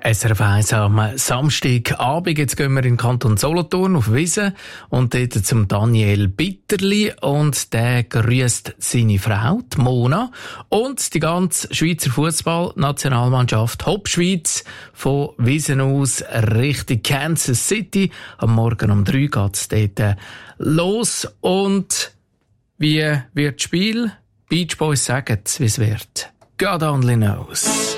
SRF 1 am Samstagabend. Jetzt gehen wir in den Kanton Solothurn auf Wiesen und dort zum Daniel Bitterli und der grüßt seine Frau, die Mona, und die ganze Schweizer Fußball-Nationalmannschaft Hopschweiz von Wiesen aus Richtung Kansas City. Am Morgen um 3 geht es dort los. Und wie wird das Spiel? Beach Boys sagen, wie es wird. God only knows.